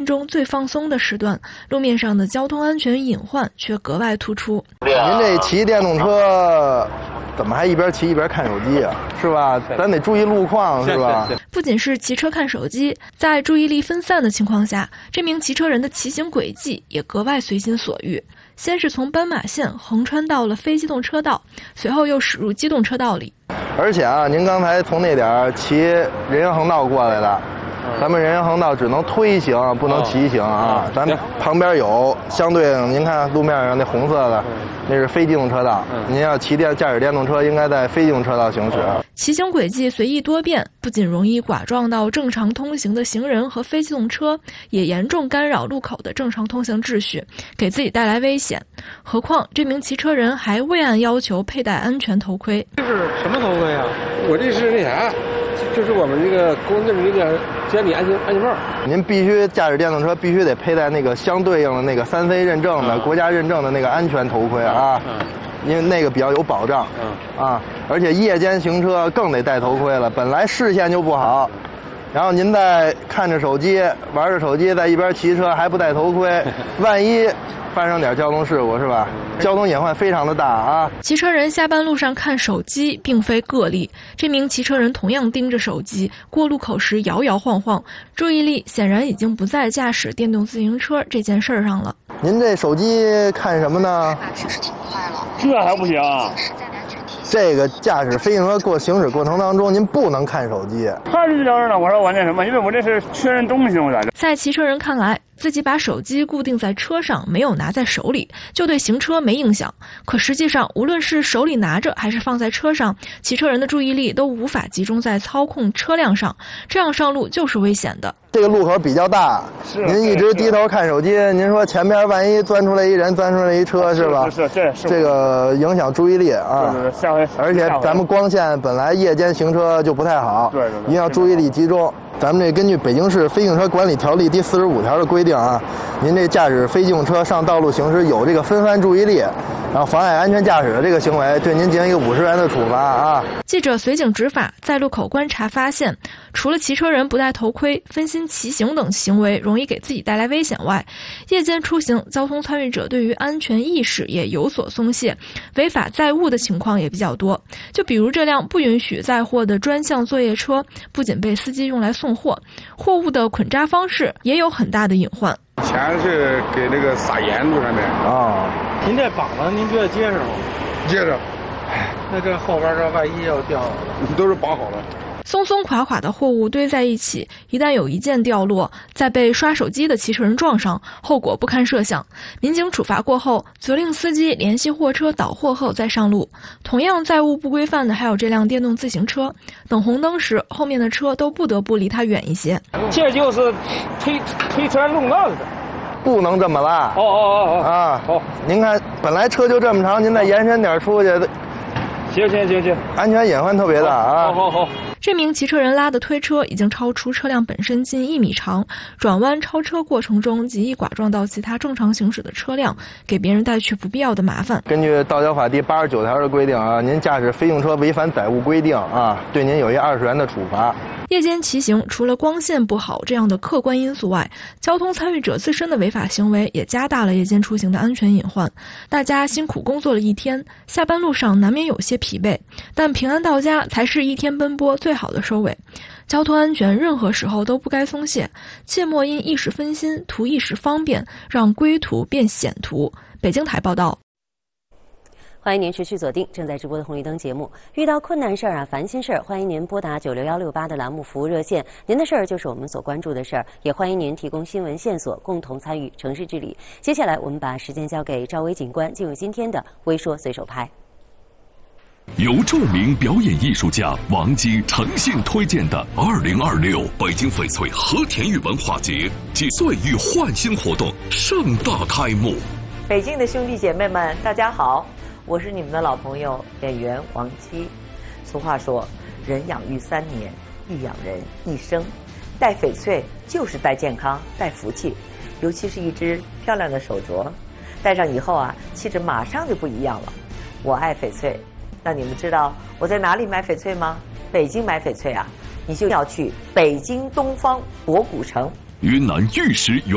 中最放松的时段，路面上的交通安全隐患却格外突出。 您这骑电动车怎么还一边骑一边看手机啊？是吧？咱得注意路况，是吧？ 不仅是骑车看手机，在注意力分散的情况下，这名骑车人的骑行轨迹也格外随心所欲。先是从斑马线横穿到了非机动车道，随后又驶入机动车道里。 而且啊，您刚才从那点骑人行横道过来的，咱们人行横道只能推行，不能骑行啊。咱旁边有相对应，您看路面上那红色的，那是非机动车道。您要驾驶电动车，应该在非机动车道行驶。 骑行轨迹随意多变，不仅容易剐撞到正常通行的行人和非机动车，也严重干扰路口的正常通行秩序，给自己带来危险。何况这名骑车人还未按要求佩戴安全头盔。 这是什么头盔啊？ 我这是那啥，就是我们这个公证那个监理安全帽。 您必须驾驶电动车必须得佩戴那个相对应的那个3C认证的国家认证的那个安全头盔啊。因为那个比较有保障，而且夜间行车更得戴头盔了，本来视线就不好，然后您再看着手机，玩着手机，在一边骑车还不戴头盔，万一发生点交通事故是吧？交通隐患非常的大啊！ 骑车人下班路上看手机并非个例，这名骑车人同样盯着手机，过路口时摇摇晃晃，注意力显然已经不在驾驶电动自行车这件事上了。 您这手机看什么呢？ 确实挺快了， 这还不行啊？ 这个驾驶非行车行驶过程当中，您不能看手机。 看着聊着呢，我说我那什么，因为我这是确认东西，我在这。 在骑车人看来，自己把手机固定在车上，没有拿在手里，就对行车没影响。可实际上，无论是手里拿着还是放在车上，骑车人的注意力都无法集中在操控车辆上，这样上路就是危险的。 这个路口比较大，您一直低头看手机，您说前边万一钻出来一人，钻出来一车，是吧？这个影响注意力啊。 下回。 而且咱们光线本来夜间行车就不太好，一定要注意力集中。咱们这根据北京市非机动车管理条例第45条的规定啊，您这驾驶非机动车上道路行驶有这个分散注意力，然后妨碍安全驾驶的这个行为，对您进行一个50元的处罚啊。 记者随警执法，在路口观察发现，除了骑车人不戴头盔、分心骑行等行为容易给自己带来危险外，夜间出行交通参与者对于安全意识也有所松懈，违法载物的情况也比较多。就比如这辆不允许载货的专项作业车，不仅被司机用来送货，货物的捆扎方式也有很大的隐患。 以前是给那个撒盐子上面啊。您这绑了，您觉得结实吗？ 结实。 那这后边这万一要掉了， 都是绑好了。 松松垮垮的货物堆在一起，一旦有一件掉落，再被刷手机的骑车人撞上，后果不堪设想。民警处罚过后，责令司机联系货车倒货后再上路。同样载物不规范的还有这辆电动自行车，等红灯时，后面的车都不得不离它远一些。 这就是推车弄到的。 不能这么拉。啊！好，您看，本来车就这么长，您再延伸点出去。 行， 安全隐患特别大啊！ 好。 这名骑车人拉的推车已经超出车辆本身近1米长，转弯超车过程中极易剐撞到其他正常行驶的车辆，给别人带去不必要的麻烦。 根据道交法第89条的规定啊，您驾驶非用车违反载物规定啊，对您有一20元的处罚。 夜间骑行除了光线不好这样的客观因素外，交通参与者自身的违法行为也加大了夜间出行的安全隐患。大家辛苦工作了一天，下班路上难免有些疲惫，但平安到家才是一天奔波最好的收尾。交通安全任何时候都不该松懈，切莫因一时分心图一时方便，让归途变险途。北京台报道。 欢迎您持续锁定正在直播的红绿灯节目。遇到困难事儿烦心事儿，欢迎您拨打96168的栏目服务热线，您的事儿就是我们所关注的事儿。也欢迎您提供新闻线索，共同参与城市治理。接下来我们把时间交给赵薇警官，进入今天的微说随手拍。 由著名表演艺术家王姬诚信推荐的2026北京翡翠和田玉文化节暨岁月焕新活动盛大开幕。 北京的兄弟姐妹们，大家好，我是你们的老朋友演员王姬。俗话说，人养育3年，亦养人一生。戴翡翠就是戴健康，戴福气，尤其是一只漂亮的手镯，戴上以后啊，气质马上就不一样了。我爱翡翠。那你们知道我在哪里买翡翠吗？北京买翡翠啊，你就要去北京东方博古城。 云南玉石原